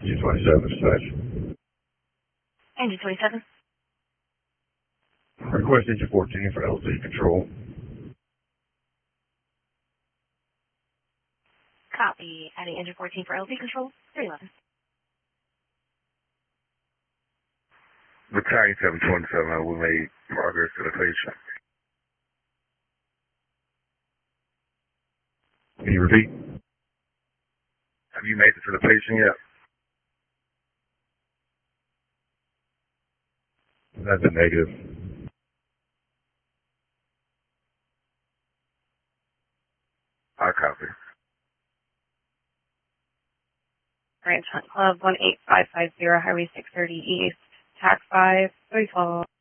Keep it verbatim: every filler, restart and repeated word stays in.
Engine twenty-seven, dispatch. Engine twenty-seven. Request engine fourteen for L Z control. Copy. Adding engine fourteen for L Z control. three eleven. Battalion seven twenty-seven, have we made progress to the patient? Can you repeat? Have you made it to the patient yet? That's a negative. I copy. Ranch Hunt Club one eight five five zero, Highway six thirty East, Tac five, three twelve.